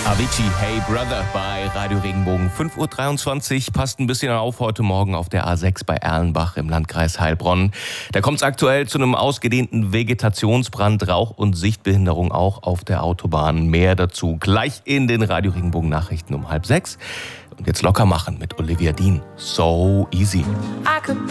Avicii, Hey Brother bei Radio Regenbogen. 5:23 Uhr, passt ein bisschen auf heute Morgen auf der A6 bei Erlenbach im Landkreis Heilbronn. Da kommt es aktuell zu einem ausgedehnten Vegetationsbrand, Rauch und Sichtbehinderung auch auf der Autobahn. Mehr dazu gleich in den Radio Regenbogen Nachrichten um 5:30. Und jetzt locker machen mit Olivia Dean. So easy.